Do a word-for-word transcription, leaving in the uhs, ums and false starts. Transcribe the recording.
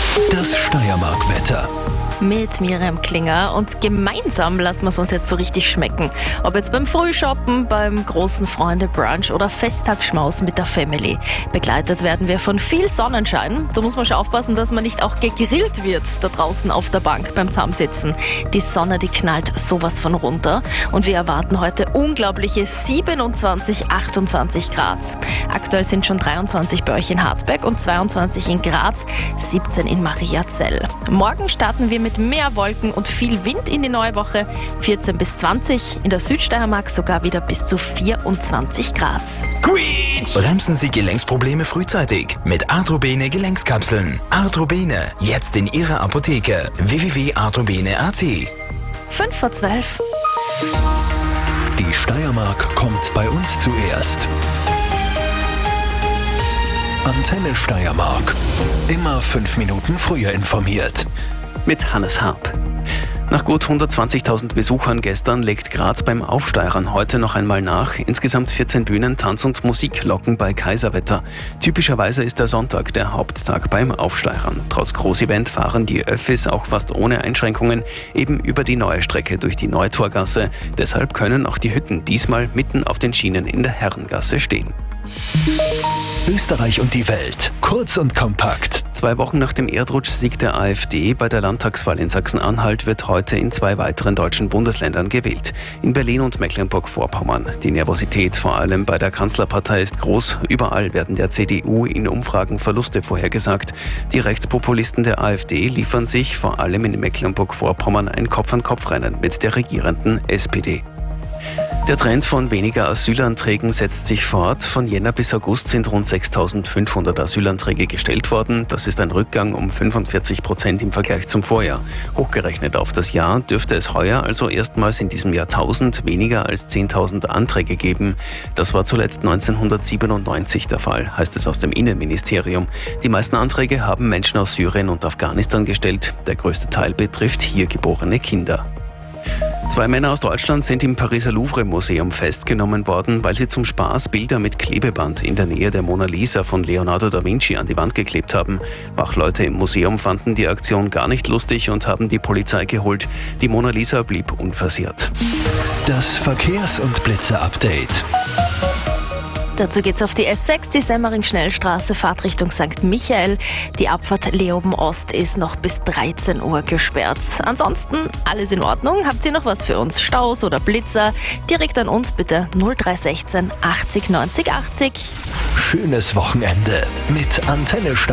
Das Steiermark-Wetter. Mit Miriam Klinger und gemeinsam lassen wir es uns jetzt so richtig schmecken. Ob jetzt beim Frühshoppen, beim großen Freunde-Brunch oder Festtagsschmaus mit der Family. Begleitet werden wir von viel Sonnenschein. Da muss man schon aufpassen, dass man nicht auch gegrillt wird da draußen auf der Bank beim Zusammensitzen. Die Sonne, die knallt sowas von runter und wir erwarten heute unglaubliche siebenundzwanzig, achtundzwanzig Grad. Aktuell sind schon dreiundzwanzig bei euch in Hartberg und zweiundzwanzig in Graz, siebzehn in Mariazell. Morgen starten wir mit mehr Wolken und viel Wind in die neue Woche, vierzehn bis zwanzig, in der Südsteiermark sogar wieder bis zu vierundzwanzig Grad. Quietsch! Bremsen Sie Gelenksprobleme frühzeitig mit Arthrobene Gelenkskapseln. Arthrobene, jetzt in Ihrer Apotheke. w w w punkt arthrobene punkt a t. fünf vor zwölf. Die Steiermark kommt bei uns zuerst. Antenne Steiermark. Immer fünf Minuten früher informiert. Mit Hannes Harp. Nach gut hundertzwanzigtausend Besuchern gestern legt Graz beim Aufsteirern heute noch einmal nach. Insgesamt vierzehn Bühnen, Tanz und Musik locken bei Kaiserwetter. Typischerweise ist der Sonntag der Haupttag beim Aufsteirern. Trotz Großevent fahren die Öffis auch fast ohne Einschränkungen eben über die neue Strecke durch die Neutorgasse. Deshalb können auch die Hütten diesmal mitten auf den Schienen in der Herrengasse stehen. Österreich und die Welt. Kurz und kompakt. Zwei Wochen nach dem Erdrutschsieg der AfD bei der Landtagswahl in Sachsen-Anhalt wird heute in zwei weiteren deutschen Bundesländern gewählt. In Berlin und Mecklenburg-Vorpommern. Die Nervosität vor allem bei der Kanzlerpartei ist groß. Überall werden der C D U in Umfragen Verluste vorhergesagt. Die Rechtspopulisten der AfD liefern sich vor allem in Mecklenburg-Vorpommern ein Kopf-an-Kopf-Rennen mit der regierenden S P D. Der Trend von weniger Asylanträgen setzt sich fort. Von Jänner bis August sind rund sechstausendfünfhundert Asylanträge gestellt worden. Das ist ein Rückgang um fünfundvierzig Prozent im Vergleich zum Vorjahr. Hochgerechnet auf das Jahr dürfte es heuer also erstmals in diesem Jahrtausend weniger als zehntausend Anträge geben. Das war zuletzt neunzehnhundertsiebenundneunzig der Fall, heißt es aus dem Innenministerium. Die meisten Anträge haben Menschen aus Syrien und Afghanistan gestellt. Der größte Teil betrifft hier geborene Kinder. Zwei Männer aus Deutschland sind im Pariser Louvre-Museum festgenommen worden, weil sie zum Spaß Bilder mit Klebeband in der Nähe der Mona Lisa von Leonardo da Vinci an die Wand geklebt haben. Wachleute im Museum fanden die Aktion gar nicht lustig und haben die Polizei geholt. Die Mona Lisa blieb unversehrt. Das Verkehrs- und Blitze-Update. Dazu geht's auf die S sechs, die Semmering-Schnellstraße, Fahrt Richtung Sankt Michael. Die Abfahrt Leoben Ost ist noch bis dreizehn Uhr gesperrt. Ansonsten alles in Ordnung. Habt ihr noch was für uns? Staus oder Blitzer? Direkt an uns bitte null drei sechzehn achtzig neunzig achtzig. Schönes Wochenende mit Antenne Steiermark.